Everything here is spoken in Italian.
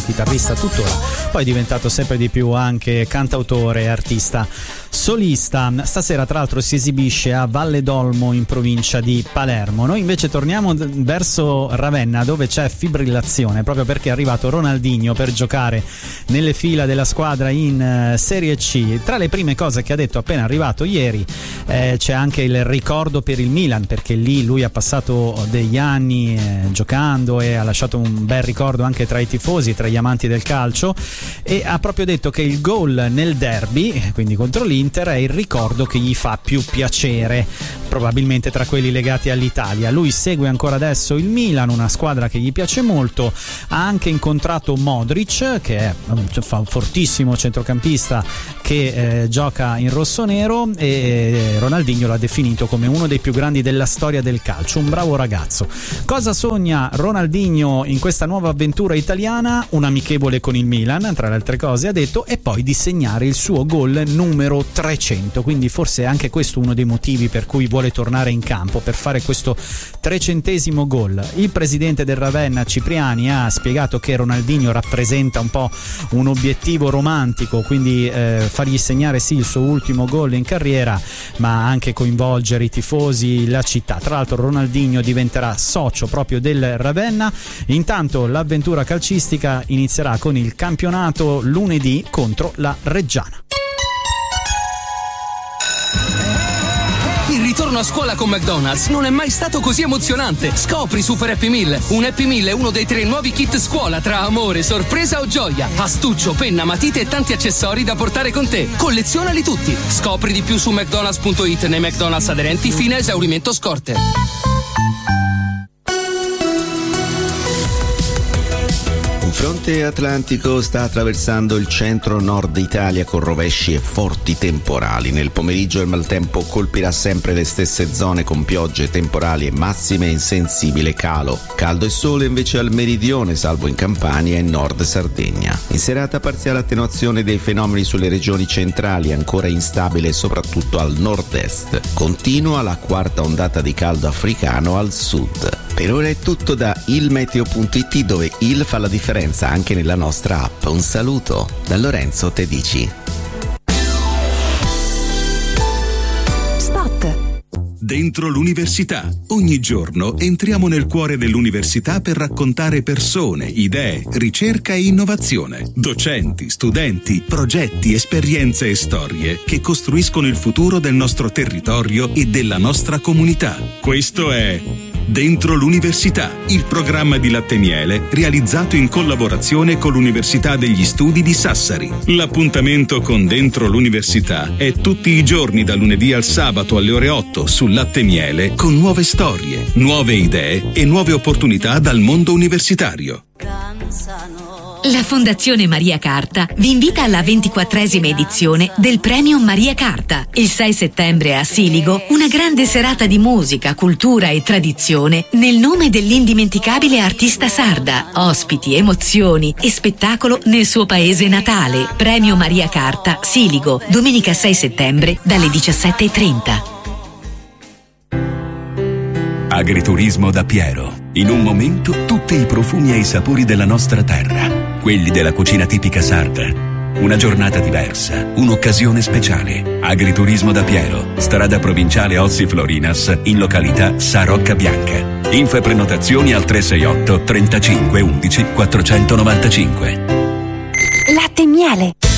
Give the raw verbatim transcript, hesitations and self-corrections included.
chitarrista tuttora, poi è diventato sempre di più anche cantautore e artista solista. Stasera tra l'altro si esibisce a Valle d'Olmo in provincia di Palermo. Noi invece torniamo verso Ravenna, dove c'è fibrillazione proprio perché è arrivato Ronaldinho per giocare nelle fila della squadra in uh, Serie C. Tra le prime cose che ha detto appena arrivato ieri eh, c'è anche il ricordo per il Milan, perché lì lui ha passato degli anni eh, giocando e ha lasciato un bel ricordo anche tra i tifosi, tra gli amanti del calcio, e ha proprio detto che il gol nel derby, quindi contro l'Inter, è il ricordo che gli fa più piacere probabilmente tra quelli legati all'Italia. Lui segue ancora adesso il Milan, una squadra che gli piace molto. Ha anche incontrato Modric, che è un fortissimo centrocampista che eh, gioca in rossonero, e Ronaldinho l'ha definito come uno dei più grandi della storia del calcio, un bravo ragazzo. Cosa sogna Ronaldinho in questa nuova avventura italiana? Un amichevole con il Milan, tra le altre cose ha detto, e poi di segnare il suo gol numero trecento, quindi forse è anche questo uno dei motivi per cui vuole tornare in campo, per fare questo trecentesimo gol. Il presidente del Ravenna, Cipriani, ha spiegato che Ronaldinho rappresenta un po' un obiettivo romantico, quindi eh, fargli segnare sì il suo ultimo gol in carriera, ma anche coinvolgere i tifosi, la città. Tra l'altro Ronaldinho diventerà socio proprio del Ravenna. Intanto l'avventura calcistica inizierà con il campionato lunedì contro la Reggiana. Il ritorno a scuola con McDonald's non è mai stato così emozionante. Scopri Super Happy Meal. Un Happy Meal è uno dei tre nuovi kit scuola tra amore, sorpresa o gioia. Astuccio, penna, matite e tanti accessori da portare con te. Collezionali tutti. Scopri di più su mcdonalds punto it nei McDonald's aderenti fino a esaurimento scorte. Un fronte atlantico sta attraversando il centro-nord Italia con rovesci e forti temporali. Nel pomeriggio il maltempo colpirà sempre le stesse zone con piogge, temporali e massime in sensibile calo. Caldo e sole invece al meridione, salvo in Campania e nord Sardegna. In serata parziale attenuazione dei fenomeni sulle regioni centrali, ancora instabile soprattutto al nord-est. Continua la quarta ondata di caldo africano al sud. Per ora è tutto da ilmeteo punto it, dove il fa la differenza anche nella nostra app. Un saluto da Lorenzo Tedici. Spot. Dentro l'università. Ogni giorno entriamo nel cuore dell'università per raccontare persone, idee, ricerca e innovazione. Docenti, studenti, progetti, esperienze e storie che costruiscono il futuro del nostro territorio e della nostra comunità. Questo è Dentro l'università, il programma di Latte Miele realizzato in collaborazione con l'Università degli Studi di Sassari. L'appuntamento con Dentro l'università è tutti i giorni da lunedì al sabato alle ore otto su Latte Miele, con nuove storie, nuove idee e nuove opportunità dal mondo universitario. La Fondazione Maria Carta vi invita alla ventiquattresima edizione del Premio Maria Carta. Il sei settembre a Siligo, una grande serata di musica, cultura e tradizione nel nome dell'indimenticabile artista sarda. Ospiti, emozioni e spettacolo nel suo paese natale. Premio Maria Carta, Siligo, domenica sei settembre dalle diciassette e trenta. Agriturismo da Piero. In un momento tutti i profumi e i sapori della nostra terra, quelli della cucina tipica sarda. Una giornata diversa, un'occasione speciale. Agriturismo da Piero, strada provinciale Ozzi Florinas, in località Sa Rocca Bianca. Info e prenotazioni al tre sei otto trentacinque undici quattrocentonovantacinque. Latte Miele.